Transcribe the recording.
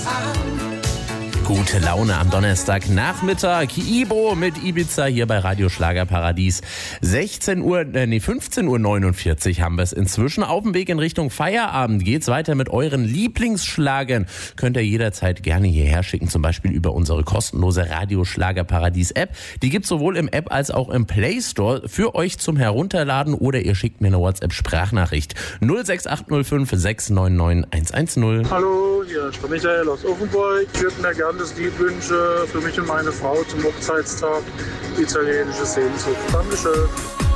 Gute Laune am Donnerstagnachmittag. Ibo mit Ibiza hier bei Radio Schlagerparadies. 15:49 Uhr haben wir es inzwischen. Auf dem Weg in Richtung Feierabend geht's weiter mit euren Lieblingsschlagern. Könnt ihr jederzeit gerne hierher schicken, zum Beispiel über unsere kostenlose Radio Schlagerparadies App. Die gibt's sowohl im App als auch im Play Store für euch zum Herunterladen oder ihr schickt mir eine WhatsApp-Sprachnachricht 06805 699 110. Hallo, hier ist der Michael aus Offenburg. Ich würde mir gerne das Lied wünschen für mich und meine Frau zum Hochzeitstag, italienische Sehnsucht. Dankeschön.